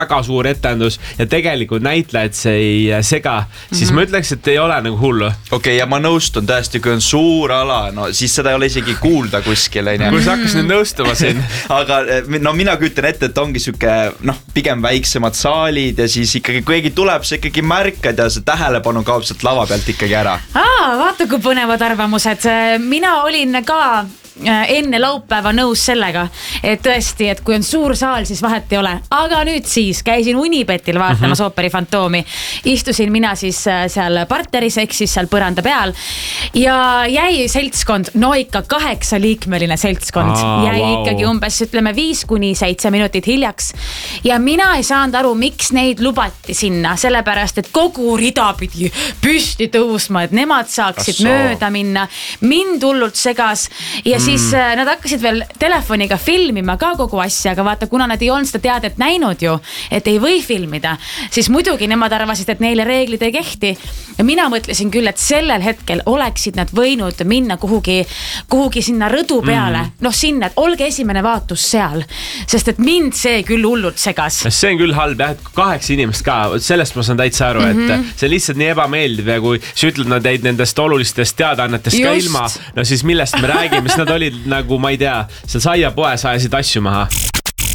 väga suur etendus ja tegelikult näitlejad see ei sega, siis ma ütleks, et ei ole nagu hullu. Okei, ja ma nõustun tõesti, kui on suur ala, no siis seda ei ole isegi kuulda kuskil. Kui sa hakkas nüüd nõustuma siin. Aga no mina kütan ette, et ongi süke, pigem väiksemad saalid ja siis ikkagi kui keegi tuleb, sa ikkagi märkad ja see tähelepanu kaob sealt lava pealt ikkagi ära. Vaata kui põnevad arvamused. Mina olin ka enne laupäeva nõus sellega, et tõesti, et kui on suur saal, siis vahet ei ole. Aga nüüd siis käisin Unibetil vaatamas Ooperi Fantoomi. Istusin mina siis seal partneris, ehk siis seal põranda peal ja jäi seltskond, no ikka 8-liikmeline seltskond, jäi ikkagi umbes ütleme 5-7 minutit hiljaks ja mina ei saanud aru, miks neid lubati sinna, sellepärast, et kogu rida pidi püsti tõusma, et nemad saaksid mööda minna. Mind hullult segas ja siis nad hakkasid veel telefoniga filmima ka kogu asja, aga vaata, kuna nad ei olnud seda teadet näinud ju, et ei või filmida, siis muidugi nemad arvasid, et neile reeglid ei kehti. Ja mina mõtlesin küll, et sellel hetkel oleksid nad võinud minna kuhugi sinna rõdu peale. No sinna, et olge esimene vaatus seal, sest et mind see küll hullult segas. See on küll halb, jah, 8 inimest ka, sellest ma saan täitsa aru, et see lihtsalt nii ebameeldiv ja kui sa ütled, nad jäid nendest olulistest teadaannetest ka ilma, no siis millest me räägime, siis nad olid nagu, ma ei tea, seal saiapoes ajasid asju maha.